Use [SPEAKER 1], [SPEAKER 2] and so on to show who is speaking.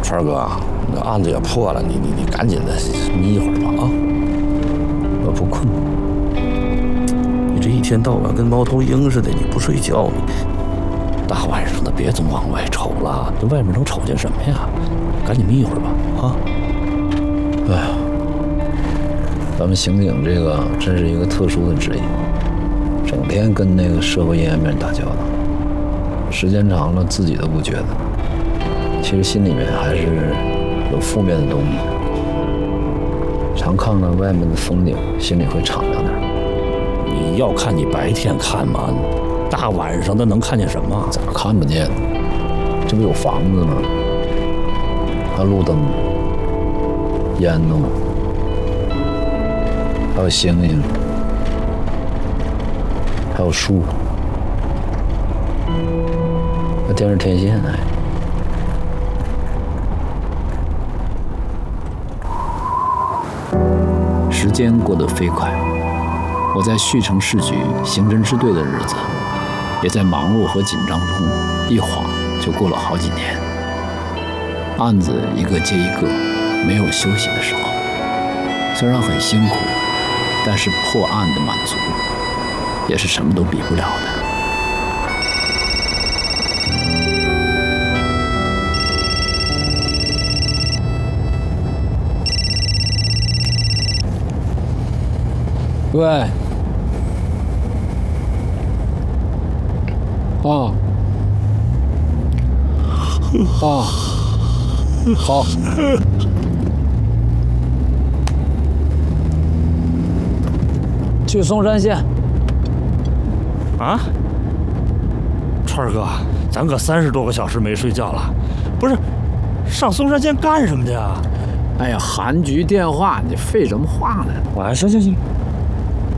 [SPEAKER 1] 川哥，那案子也破了，你赶紧的眯一会儿吧啊！
[SPEAKER 2] 我不困。你这一天到晚跟猫头鹰似的，你不睡觉，
[SPEAKER 1] 大晚上的别总往外瞅了，这外面能瞅见什么呀？赶紧眯一会儿吧啊！
[SPEAKER 3] 哎呀，咱们刑警这个真是一个特殊的职业，整天跟那个社会阴暗面打交道，时间长了自己都不觉得，其实心里面还是有负面的东西。常看看外面的风景，心里会敞亮点。
[SPEAKER 1] 你要看你白天看吗？大晚上的能看见什么？
[SPEAKER 3] 咋看不见？这不有房子吗？还有路灯、烟囱，还有星星，还有树，还电视天线哎。时间过得飞快，我在旭城市局刑侦支队的日子，也在忙碌和紧张中，一晃就过了好几年。案子一个接一个，没有休息的时候。虽然很辛苦，但是破案的满足，也是什么都比不了的。喂，好，去松山县。
[SPEAKER 1] 啊，川哥，咱可30多个小时没睡觉了，不是，上松山县干什么去啊？
[SPEAKER 3] 哎呀，韩局电话，你废什么话呢？
[SPEAKER 1] 行，